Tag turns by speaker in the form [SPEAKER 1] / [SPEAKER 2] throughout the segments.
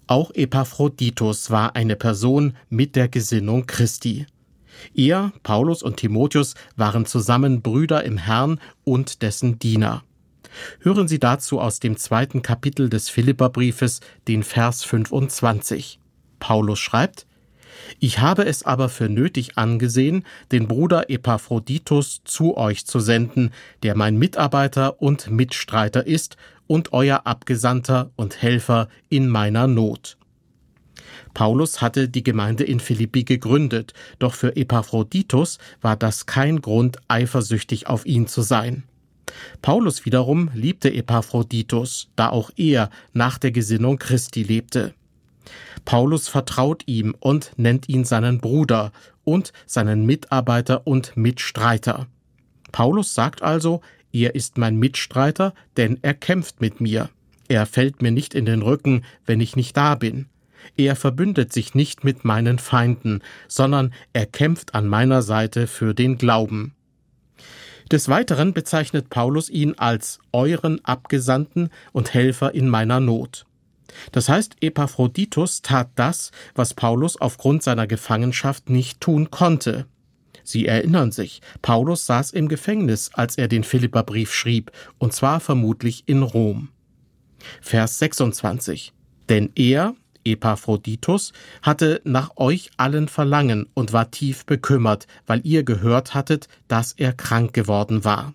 [SPEAKER 1] Auch Epaphroditus war eine Person mit der Gesinnung Christi. Er, Paulus und Timotheus waren zusammen Brüder im Herrn und dessen Diener. Hören Sie dazu aus dem 2. Kapitel des Philipperbriefes den Vers 25. Paulus schreibt: Ich habe es aber für nötig angesehen, den Bruder Epaphroditus zu euch zu senden, der mein Mitarbeiter und Mitstreiter ist und euer Abgesandter und Helfer in meiner Not. Paulus hatte die Gemeinde in Philippi gegründet, doch für Epaphroditus war das kein Grund, eifersüchtig auf ihn zu sein. Paulus wiederum liebte Epaphroditus, da auch er nach der Gesinnung Christi lebte. Paulus vertraut ihm und nennt ihn seinen Bruder und seinen Mitarbeiter und Mitstreiter. Paulus sagt also, er ist mein Mitstreiter, denn er kämpft mit mir. Er fällt mir nicht in den Rücken, wenn ich nicht da bin. Er verbündet sich nicht mit meinen Feinden, sondern er kämpft an meiner Seite für den Glauben. Des Weiteren bezeichnet Paulus ihn als euren Abgesandten und Helfer in meiner Not. Das heißt, Epaphroditus tat das, was Paulus aufgrund seiner Gefangenschaft nicht tun konnte. Sie erinnern sich, Paulus saß im Gefängnis, als er den Philipperbrief schrieb, und zwar vermutlich in Rom. Vers 26. Denn er, Epaphroditus, hatte nach euch allen Verlangen und war tief bekümmert, weil ihr gehört hattet, dass er krank geworden war.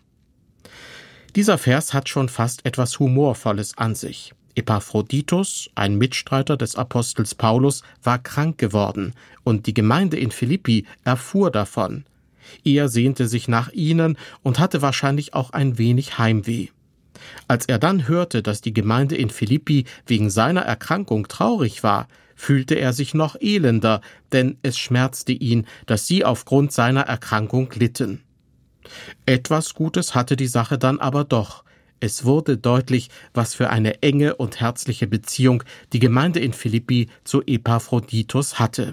[SPEAKER 1] Dieser Vers hat schon fast etwas Humorvolles an sich. Epaphroditus, ein Mitstreiter des Apostels Paulus, war krank geworden und die Gemeinde in Philippi erfuhr davon. Er sehnte sich nach ihnen und hatte wahrscheinlich auch ein wenig Heimweh. Als er dann hörte, dass die Gemeinde in Philippi wegen seiner Erkrankung traurig war, fühlte er sich noch elender, denn es schmerzte ihn, dass sie aufgrund seiner Erkrankung litten. Etwas Gutes hatte die Sache dann aber doch. Es wurde deutlich, was für eine enge und herzliche Beziehung die Gemeinde in Philippi zu Epaphroditus hatte.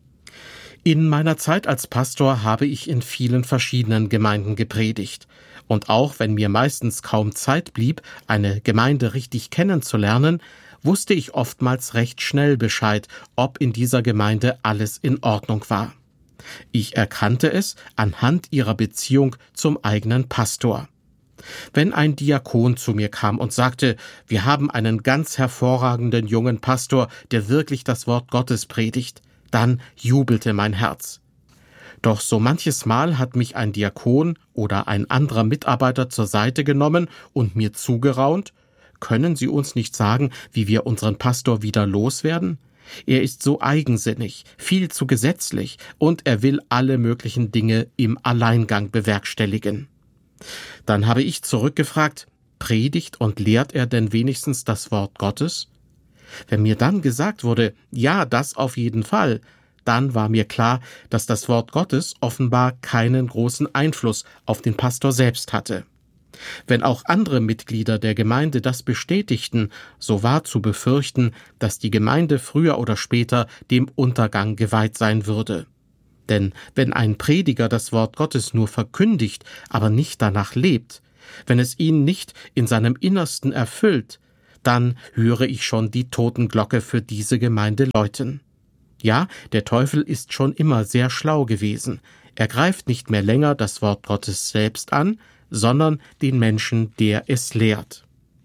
[SPEAKER 1] In meiner Zeit als Pastor habe ich in vielen verschiedenen Gemeinden gepredigt. Und auch wenn mir meistens kaum Zeit blieb, eine Gemeinde richtig kennenzulernen, wusste ich oftmals recht schnell Bescheid, ob in dieser Gemeinde alles in Ordnung war. Ich erkannte es anhand ihrer Beziehung zum eigenen Pastor. Wenn ein Diakon zu mir kam und sagte, wir haben einen ganz hervorragenden jungen Pastor, der wirklich das Wort Gottes predigt, dann jubelte mein Herz. Doch so manches Mal hat mich ein Diakon oder ein anderer Mitarbeiter zur Seite genommen und mir zugeraunt: Können Sie uns nicht sagen, wie wir unseren Pastor wieder loswerden? Er ist so eigensinnig, viel zu gesetzlich und er will alle möglichen Dinge im Alleingang bewerkstelligen. Dann habe ich zurückgefragt: Predigt und lehrt er denn wenigstens das Wort Gottes? Wenn mir dann gesagt wurde, ja, das auf jeden Fall, dann war mir klar, dass das Wort Gottes offenbar keinen großen Einfluss auf den Pastor selbst hatte. Wenn auch andere Mitglieder der Gemeinde das bestätigten, so war zu befürchten, dass die Gemeinde früher oder später dem Untergang geweiht sein würde. Denn wenn ein Prediger das Wort Gottes nur verkündigt, aber nicht danach lebt, wenn es ihn nicht in seinem Innersten erfüllt, dann höre ich schon die Totenglocke für diese Gemeinde läuten. Ja, der Teufel ist schon immer sehr schlau gewesen. Er greift nicht mehr länger das Wort Gottes selbst an, sondern den Menschen, der es lehrt.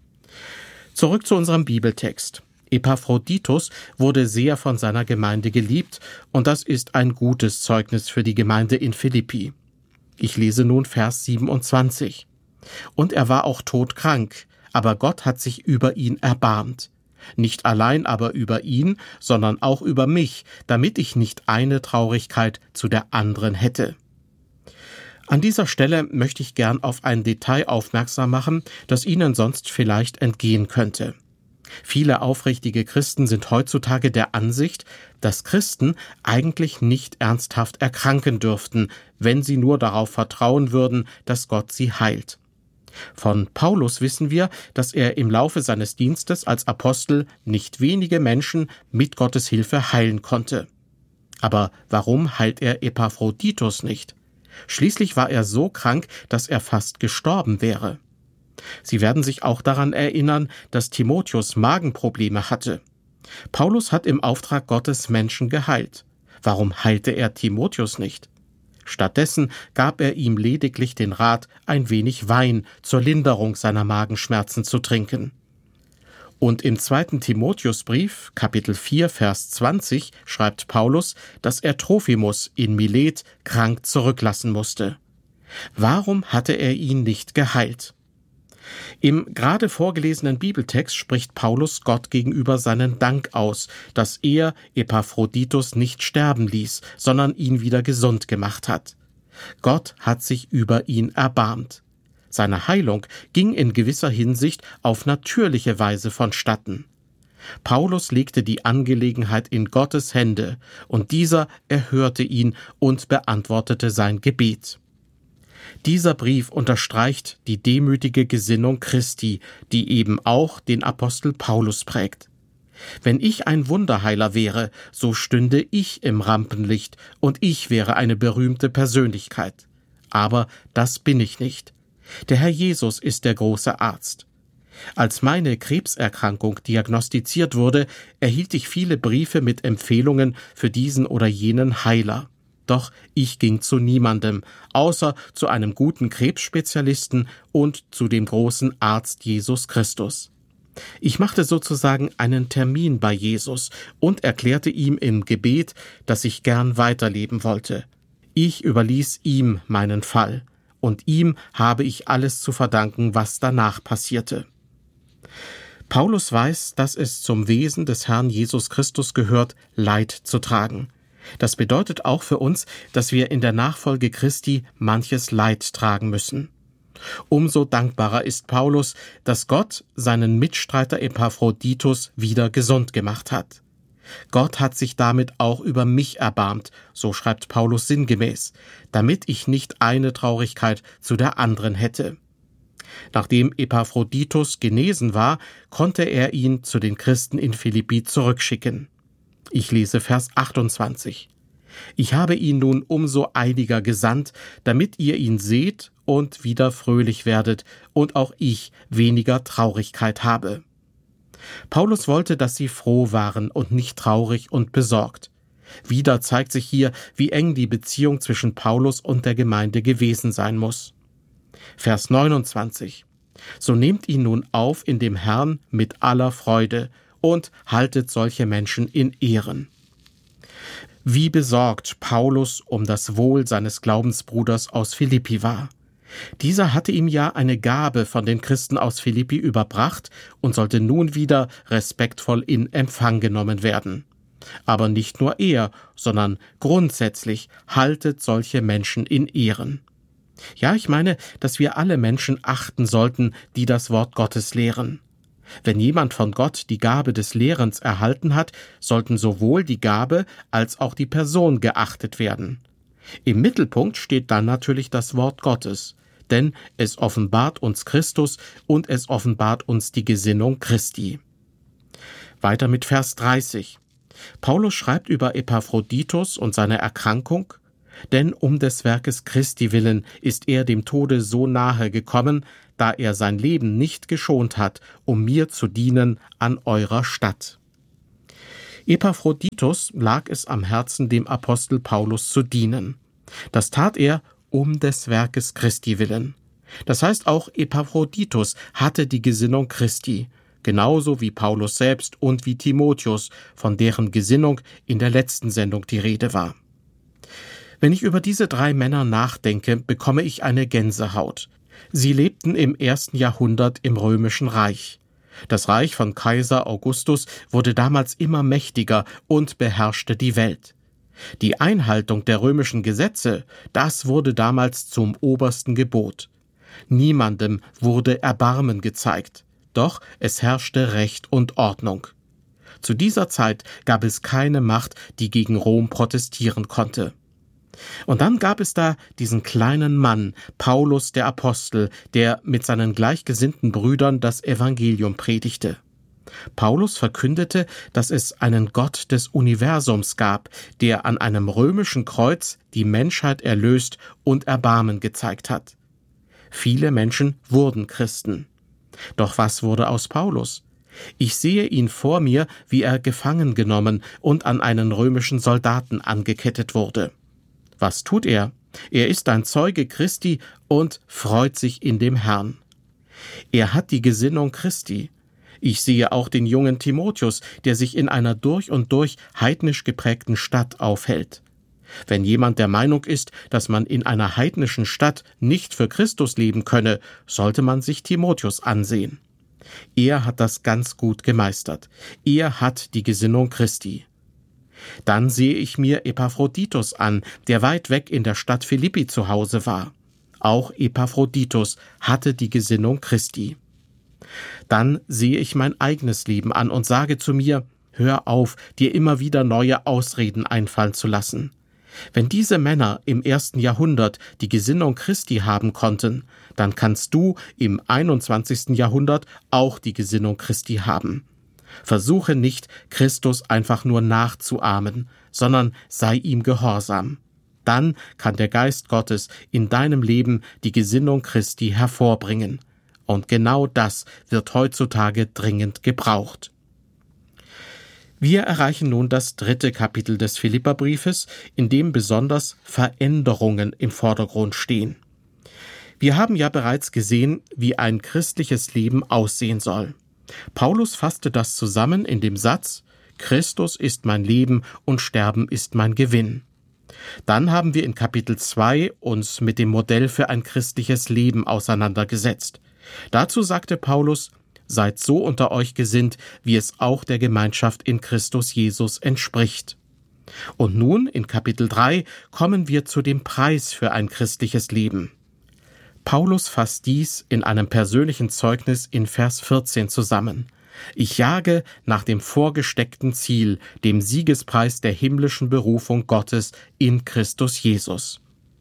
[SPEAKER 1] Zurück zu unserem Bibeltext. Epaphroditus wurde sehr von seiner Gemeinde geliebt, und das ist ein gutes Zeugnis für die Gemeinde in Philippi. Ich lese nun Vers 27. Und er war auch todkrank, aber Gott hat sich über ihn erbarmt. Nicht allein aber über ihn, sondern auch über mich, damit ich nicht eine Traurigkeit zu der anderen hätte. An dieser Stelle möchte ich gern auf ein Detail aufmerksam machen, das Ihnen sonst vielleicht entgehen könnte. Viele aufrichtige Christen sind heutzutage der Ansicht, dass Christen eigentlich nicht ernsthaft erkranken dürften, wenn sie nur darauf vertrauen würden, dass Gott sie heilt. Von Paulus wissen wir, dass er im Laufe seines Dienstes als Apostel nicht wenige Menschen mit Gottes Hilfe heilen konnte. Aber warum heilt er Epaphroditus nicht? Schließlich war er so krank, dass er fast gestorben wäre. Sie werden sich auch daran erinnern, dass Timotheus Magenprobleme hatte. Paulus hat im Auftrag Gottes Menschen geheilt. Warum heilte er Timotheus nicht? Stattdessen gab er ihm lediglich den Rat, ein wenig Wein zur Linderung seiner Magenschmerzen zu trinken. Und im 2. Timotheusbrief, Kapitel 4, Vers 20, schreibt Paulus, dass er Trophimus in Milet krank zurücklassen musste. Warum hatte er ihn nicht geheilt? Im gerade vorgelesenen Bibeltext spricht Paulus Gott gegenüber seinen Dank aus, dass er Epaphroditus nicht sterben ließ, sondern ihn wieder gesund gemacht hat. Gott hat sich über ihn erbarmt. Seine Heilung ging in gewisser Hinsicht auf natürliche Weise vonstatten. Paulus legte die Angelegenheit in Gottes Hände, und dieser erhörte ihn und beantwortete sein Gebet. Dieser Brief unterstreicht die demütige Gesinnung Christi, die eben auch den Apostel Paulus prägt. Wenn ich ein Wunderheiler wäre, so stünde ich im Rampenlicht und ich wäre eine berühmte Persönlichkeit. Aber das bin ich nicht. Der Herr Jesus ist der große Arzt. Als meine Krebserkrankung diagnostiziert wurde, erhielt ich viele Briefe mit Empfehlungen für diesen oder jenen Heiler. Doch ich ging zu niemandem, außer zu einem guten Krebsspezialisten und zu dem großen Arzt Jesus Christus. Ich machte sozusagen einen Termin bei Jesus und erklärte ihm im Gebet, dass ich gern weiterleben wollte. Ich überließ ihm meinen Fall, und ihm habe ich alles zu verdanken, was danach passierte. Paulus weiß, dass es zum Wesen des Herrn Jesus Christus gehört, Leid zu tragen. Das bedeutet auch für uns, dass wir in der Nachfolge Christi manches Leid tragen müssen. Umso dankbarer ist Paulus, dass Gott seinen Mitstreiter Epaphroditus wieder gesund gemacht hat. Gott hat sich damit auch über mich erbarmt, so schreibt Paulus sinngemäß, damit ich nicht eine Traurigkeit zu der anderen hätte. Nachdem Epaphroditus genesen war, konnte er ihn zu den Christen in Philippi zurückschicken. Ich lese Vers 28. Ich habe ihn nun umso eiliger gesandt, damit ihr ihn seht und wieder fröhlich werdet und auch ich weniger Traurigkeit habe. Paulus wollte, dass sie froh waren und nicht traurig und besorgt. Wieder zeigt sich hier, wie eng die Beziehung zwischen Paulus und der Gemeinde gewesen sein muss. Vers 29. So nehmt ihn nun auf in dem Herrn mit aller Freude und haltet solche Menschen in Ehren. Wie besorgt Paulus um das Wohl seines Glaubensbruders aus Philippi war. Dieser hatte ihm ja eine Gabe von den Christen aus Philippi überbracht und sollte nun wieder respektvoll in Empfang genommen werden. Aber nicht nur er, sondern grundsätzlich haltet solche Menschen in Ehren. Ja, ich meine, dass wir alle Menschen achten sollten, die das Wort Gottes lehren. Wenn jemand von Gott die Gabe des Lehrens erhalten hat, sollten sowohl die Gabe als auch die Person geachtet werden. Im Mittelpunkt steht dann natürlich das Wort Gottes, denn es offenbart uns Christus und es offenbart uns die Gesinnung Christi. Weiter mit Vers 30. Paulus schreibt über Epaphroditus und seine Erkrankung: Denn um des Werkes Christi willen ist er dem Tode so nahe gekommen, da er sein Leben nicht geschont hat, um mir zu dienen an eurer statt. Epaphroditus lag es am Herzen, dem Apostel Paulus zu dienen. Das tat er um des Werkes Christi willen. Das heißt, auch Epaphroditus hatte die Gesinnung Christi, genauso wie Paulus selbst und wie Timotheus, von deren Gesinnung in der letzten Sendung die Rede war. Wenn ich über diese 3 Männer nachdenke, bekomme ich eine Gänsehaut. Sie lebten im 1. Jahrhundert im Römischen Reich. Das Reich von Kaiser Augustus wurde damals immer mächtiger und beherrschte die Welt. Die Einhaltung der römischen Gesetze, das wurde damals zum obersten Gebot. Niemandem wurde Erbarmen gezeigt, doch es herrschte Recht und Ordnung. Zu dieser Zeit gab es keine Macht, die gegen Rom protestieren konnte. Und dann gab es da diesen kleinen Mann, Paulus der Apostel, der mit seinen gleichgesinnten Brüdern das Evangelium predigte. Paulus verkündete, dass es einen Gott des Universums gab, der an einem römischen Kreuz die Menschheit erlöst und Erbarmen gezeigt hat. Viele Menschen wurden Christen. Doch was wurde aus Paulus? Ich sehe ihn vor mir, wie er gefangen genommen und an einen römischen Soldaten angekettet wurde. Was tut er? Er ist ein Zeuge Christi und freut sich in dem Herrn. Er hat die Gesinnung Christi. Ich sehe auch den jungen Timotheus, der sich in einer durch und durch heidnisch geprägten Stadt aufhält. Wenn jemand der Meinung ist, dass man in einer heidnischen Stadt nicht für Christus leben könne, sollte man sich Timotheus ansehen. Er hat das ganz gut gemeistert. Er hat die Gesinnung Christi. Dann sehe ich mir Epaphroditus an, der weit weg in der Stadt Philippi zu Hause war. Auch Epaphroditus hatte die Gesinnung Christi. Dann sehe ich mein eigenes Leben an und sage zu mir: Hör auf, dir immer wieder neue Ausreden einfallen zu lassen. Wenn diese Männer im 1. Jahrhundert die Gesinnung Christi haben konnten, dann kannst du im 21. Jahrhundert auch die Gesinnung Christi haben. Versuche nicht, Christus einfach nur nachzuahmen, sondern sei ihm gehorsam. Dann kann der Geist Gottes in deinem Leben die Gesinnung Christi hervorbringen. Und genau das wird heutzutage dringend gebraucht. Wir erreichen nun das 3. Kapitel des Philipperbriefes, in dem besonders Veränderungen im Vordergrund stehen. Wir haben ja bereits gesehen, wie ein christliches Leben aussehen soll. Paulus fasste das zusammen in dem Satz: Christus ist mein Leben und Sterben ist mein Gewinn. Dann haben wir in Kapitel 2 uns mit dem Modell für ein christliches Leben auseinandergesetzt. Dazu sagte Paulus: Seid so unter euch gesinnt, wie es auch der Gemeinschaft in Christus Jesus entspricht. Und nun, in Kapitel 3, kommen wir zu dem Preis für ein christliches Leben. Paulus fasst dies in einem persönlichen Zeugnis in Vers 14 zusammen. Ich jage nach dem vorgesteckten Ziel, dem Siegespreis der himmlischen Berufung Gottes in Christus Jesus.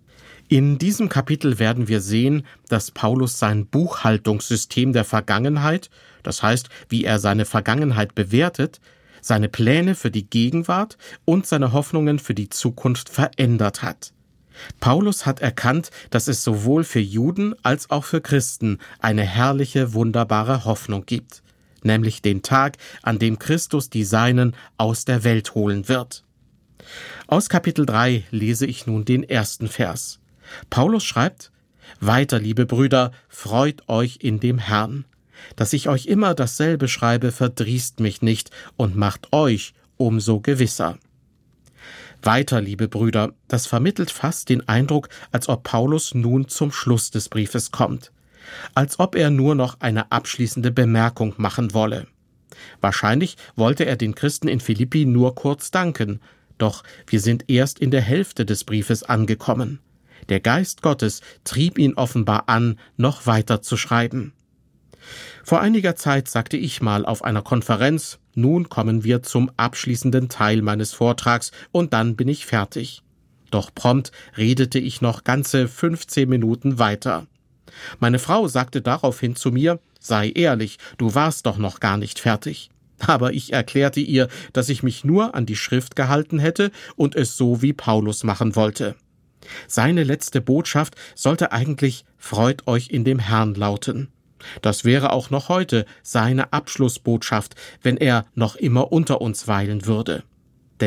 [SPEAKER 1] In diesem Kapitel werden wir sehen, dass Paulus sein Buchhaltungssystem der Vergangenheit, das heißt, wie er seine Vergangenheit bewertet, seine Pläne für die Gegenwart und seine Hoffnungen für die Zukunft verändert hat. Paulus hat erkannt, dass es sowohl für Juden als auch für Christen eine herrliche, wunderbare Hoffnung gibt, nämlich den Tag, an dem Christus die Seinen aus der Welt holen wird. Aus Kapitel 3 lese ich nun den 1. Vers. Paulus schreibt: Weiter, liebe Brüder, freut euch in dem Herrn. Dass ich euch immer dasselbe schreibe, verdrießt mich nicht und macht euch umso gewisser. Weiter, liebe Brüder, das vermittelt fast den Eindruck, als ob Paulus nun zum Schluss des Briefes kommt. Als ob er nur noch eine abschließende Bemerkung machen wolle. Wahrscheinlich wollte er den Christen in Philippi nur kurz danken, doch wir sind erst in der Hälfte des Briefes angekommen. Der Geist Gottes trieb ihn offenbar an, noch weiter zu schreiben. Vor einiger Zeit sagte ich mal auf einer Konferenz: Nun kommen wir zum abschließenden Teil meines Vortrags und dann bin ich fertig. Doch prompt redete ich noch ganze 15 Minuten weiter. Meine Frau sagte daraufhin zu mir: Sei ehrlich, du warst doch noch gar nicht fertig. Aber ich erklärte ihr, dass ich mich nur an die Schrift gehalten hätte und es so wie Paulus machen wollte. Seine letzte Botschaft sollte eigentlich »Freut euch in dem Herrn« lauten. Das wäre auch noch heute seine Abschlussbotschaft, wenn er noch immer unter uns weilen würde.